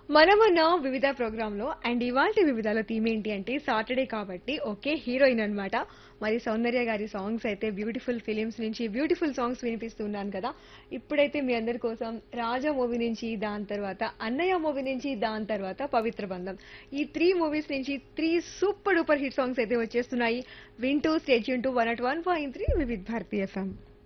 మనమున్న వివిధ ప్రోగ్రాంలో అండ్ ఇవాల్టి వివిధాల థీమ్ ఏంటి అంటే సాటర్డే కాబట్టి ఒకే హీరోయిన్ అన్నమాట. మరి సౌందర్య గారి సాంగ్స్ అయితే బ్యూటిఫుల్ ఫిలిమ్స్ నుంచి బ్యూటిఫుల్ సాంగ్స్ వినిపిస్తున్నాను కదా. ఇప్పుడైతే మీ అందరి కోసం రాజా మూవీ నుంచి, దాని తర్వాత అన్నయ్య మూవీ నుంచి, దాని తర్వాత పవిత్ర బంధం, ఈ 3 మూవీస్ నుంచి 3 సూపర్ డూపర్ హిట్ సాంగ్స్ అయితే వచ్చేస్తున్నాయి. వింటూ state Yoon to 101.3 Vividh Bharati FM.